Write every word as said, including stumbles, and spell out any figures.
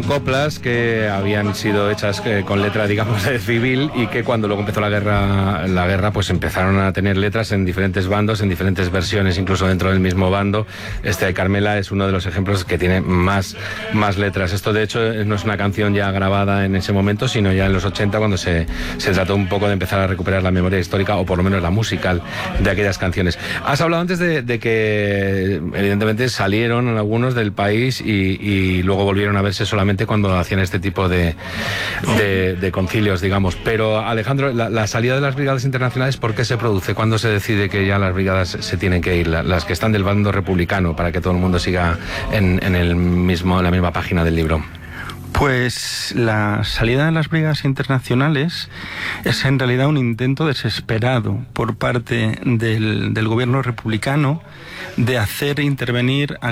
son coplas que habían sido hechas eh, con letra, digamos, de civil, y que cuando luego empezó la guerra, la guerra, pues empezaron a tener letras en diferentes bandos, en diferentes versiones, incluso dentro del mismo bando. Este de Carmela es uno de los ejemplos que tiene más, más letras. Esto, de hecho, no es una canción ya grabada en ese momento, sino ya en los ochenta, cuando se, se trató un poco de empezar a recuperar la memoria histórica, o por lo menos la musical, de aquellas canciones. Has hablado antes de, de que, evidentemente, salieron algunos del país y, y luego volvieron a verse solamente cuando hacían este tipo de, de, de concilios, digamos. Pero, Alejandro, la, la salida de las brigadas internacionales, ¿por qué se produce? ¿Cuándo se decide que ya las brigadas se tienen que ir? La, las que están del bando republicano, para que todo el mundo siga en, en, el mismo, en la misma página del libro. Pues la salida de las brigadas internacionales es en realidad un intento desesperado por parte del, del gobierno republicano de hacer intervenir a